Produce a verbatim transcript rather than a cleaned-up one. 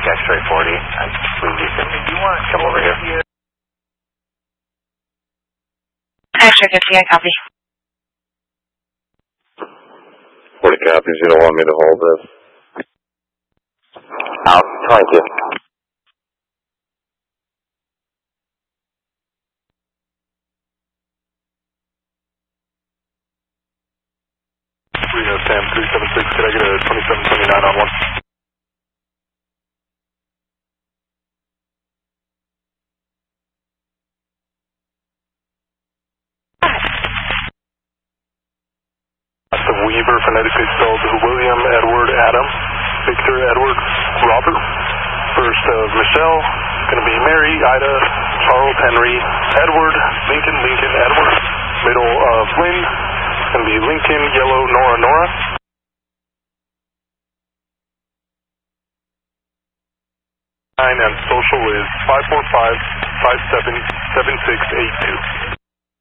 X-ray forty. I believe you can You want come over here. X-ray fifty, I copy. forty copies, you don't want me to hold this? Out, thank you. Reno Sam three seven six, could I get a twenty-seven twenty-nine on one? That's the Weaver, phonetically spelled William Edward Adam, Victor Edward Robert. First of Michelle, going to be Mary, Ida, Charles Henry, Edward, Lincoln, Lincoln, Edward. Middle of Lynn, going to be Lincoln, Yellow, Nora, Nora. And social is five four five, five seven, seven six eight two.